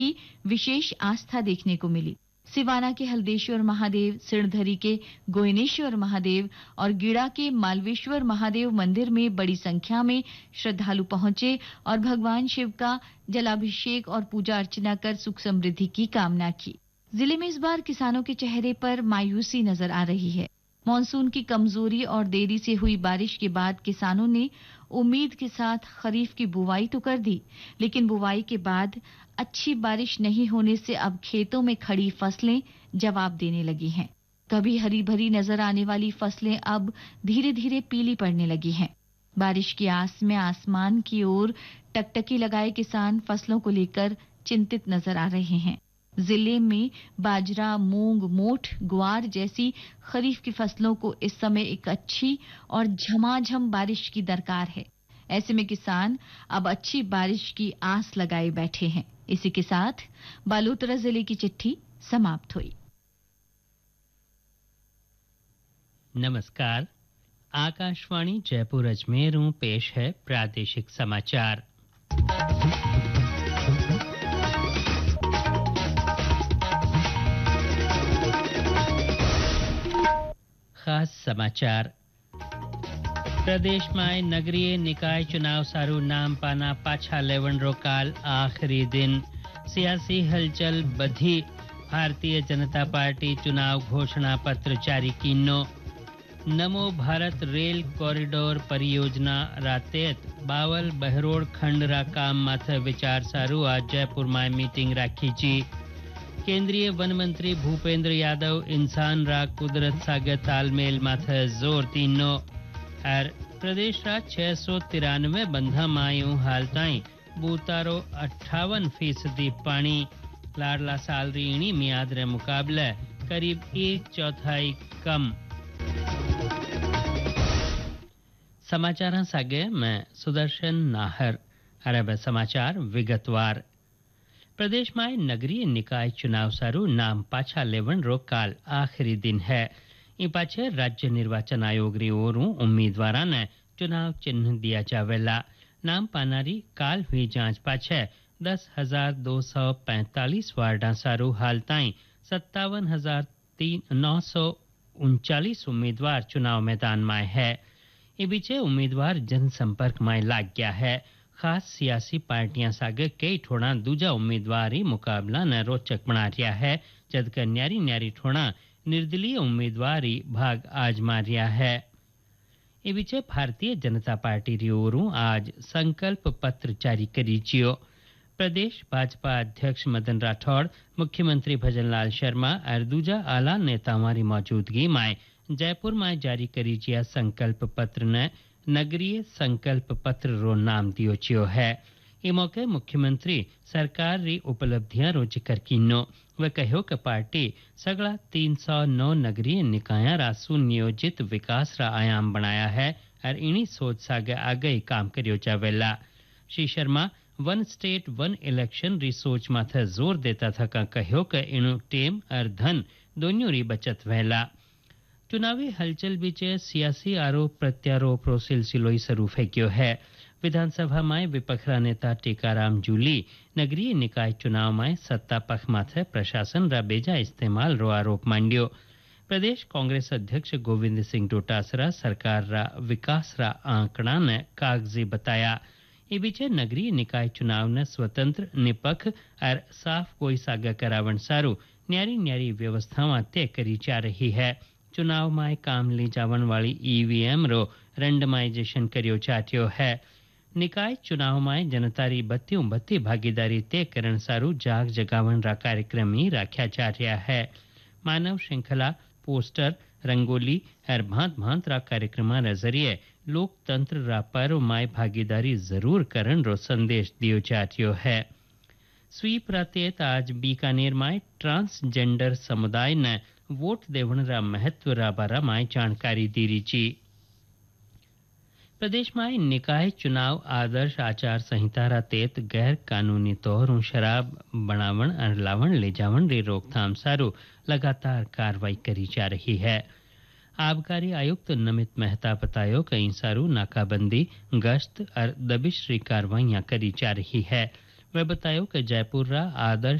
की विशेष आस्था देखने को मिली। सिवाना के हल्देश्वर महादेव, सिरधरी के गोयनेश्वर महादेव और गिड़ा के मालवेश्वर महादेव मंदिर में बड़ी संख्या में श्रद्धालु पहुंचे और भगवान शिव का जलाभिषेक और पूजा अर्चना कर सुख समृद्धि की कामना की। जिले में इस बार किसानों के चेहरे पर मायूसी नजर आ रही है। मॉनसून की कमजोरी और देरी से हुई बारिश के बाद किसानों ने उम्मीद के साथ खरीफ की बुवाई तो कर दी, लेकिन बुवाई के बाद अच्छी बारिश नहीं होने से अब खेतों में खड़ी फसलें जवाब देने लगी हैं। कभी हरी भरी नजर आने वाली फसलें अब धीरे धीरे पीली पड़ने लगी हैं। बारिश की आस में आसमान की ओर टकटकी लगाए किसान फसलों को लेकर चिंतित नजर आ रहे हैं। जिले में बाजरा, मूंग, मोठ, ग्वार जैसी खरीफ की फसलों को इस समय एक अच्छी और झमाझम बारिश की दरकार है। ऐसे में किसान अब अच्छी बारिश की आस लगाए बैठे हैं। इसी के साथ बालोतरा जिले की चिट्ठी समाप्त हुई। नमस्कार, आकाशवाणी जयपुर अजमेर पेश है प्रादेशिक समाचार। खास समाचार। प्रदेश में नगरीय निकाय चुनाव सारू नाम पाना पाछा लेवण काल आखिरी दिन। सियासी हलचल बधी। भारतीय जनता पार्टी चुनाव घोषणा पत्र जारी कीनो। नमो भारत रेल कॉरिडोर परियोजना रातेत बावल बहरोड खंड रा काम माथे विचार सारू आज जयपुर में मीटिंग राखी जी। केंद्रीय वन मंत्री भूपेंद्र यादव इंसान रा कुदरत सागे तालमेल माथे जोर तीनो। और प्रदेश रा 693 बंधा मायूं हाल ताई बूतारो 58% पानी। लाडला साल रीणी मियाद रे मुकाबले करीब 1/4 कम। समाचार सागे मैं सुदर्शन नाहर। अरब समाचार विगतवार। प्रदेश में नगरीय निकाय चुनाव सारू नाम पाछा लेवण रो काल आखिरी दिन है। इन पाछे राज्य निर्वाचन आयोग री ओरू उम्मीदवारा ने चुनाव चिन्ह दिया जावेला। नाम पानारी काल हुई जांच पाछे 10,245 वार्डा सारू हाल ताई 57,939 उम्मीदवार चुनाव मैदान में है। ये बीचे उम्मीदवार जनसंपर्क में लाग गया है। खास सियासी पार्टियां सागे कई ठोड़ा दूजा उम्मीदवारी मुकाबला न रोचक बना रिया है, जबकि न्यारी न्यारी ठोड़ा निर्दलीय उम्मीदवारी भाग आजमा रिया है। ये बीचे भारतीय जनता पार्टी री ओरू आज संकल्प पत्र जारी करी जियो। प्रदेश भाजपा अध्यक्ष मदन राठौड़, मुख्यमंत्री भजनलाल शर्मा और दूजा आला नेताओं री मौजूदगी में जयपुर में जारी करी जिया संकल्प पत्र ने नगरीय संकल्प पत्र रो नाम दियो चियो है। इस मौके मुख्यमंत्री सरकार री उपलब्धियां रो जिक्र कीनो। वह कहो कि पार्टी सगला 309 नगरीय निकाया रा सुनियोजित विकास रा आयाम बनाया है और इन्हीं सोच सागे आगे काम करियो जावेला। Shri Sharma one state one election री सोच माथे जोर देता था का कहो कि इनु टेम और धन दोनों री बचत वहला। चुनावी हलचल बीचे सियासी आरोप प्रत्यारोप रो सिलसिलो शुरू फेंक्यो है। विधानसभा में विपक्षरा नेता टीकाराम जूली नगरीय निकाय चुनाव में सत्ता पक्ष माथे प्रशासन रा बेजा इस्तेमाल रो आरोप मांड्यो। प्रदेश कांग्रेस अध्यक्ष गोविंद सिंह डोटासरा सरकार रा विकास रा आंकड़ा ने कागजी बताया। ये बीचे नगरीय निकाय चुनाव ने स्वतंत्र, निपक्ष और साफ कोई सागा करावण सारू न्यारी न्यारी व्यवस्थावां तय करी जा रही है। चुनाव में काम ली जावन वाली ईवीएम रो रेंडमाइजेशन करियो चाट्यो है। निकाय चुनाव में जनतारी बत्ती भागीदारी तय करण सारू जाग जगावन रा कार्यक्रम ही राख्या जा रहा है। मानव श्रृंखला, पोस्टर, रंगोली और भांत भांत रा कार्यक्रम रे जरिए लोकतंत्र रा पर्व में भागीदारी जरूर करण रो संदेश दियो जाट्यो है। स्वीप रातेत आज बीकानेर में ट्रांसजेंडर समुदाय ने वोट देवण रा महत्व रा बारा में जानकारी दी रीची। प्रदेश में निकाय चुनाव आदर्श आचार संहिता रा तहत गैर कानूनी तौर शराब बनावण और लावण ले जावण री रोकथाम सारू लगातार कार्रवाई करी जा रही है। आबकारी आयुक्त नमित मेहता बतायो कि इन सारू नाकाबंदी, गश्त और दबिश री कार्रवाइयां करी जा रही है। वे बतायो कि जयपुर रा आदर्श